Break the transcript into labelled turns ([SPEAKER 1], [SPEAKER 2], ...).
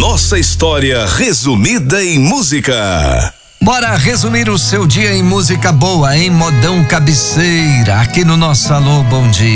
[SPEAKER 1] nossa história resumida em música.
[SPEAKER 2] Bora resumir o seu dia em música boa, em modão cabeceira, aqui no nosso Alô Bom Dia.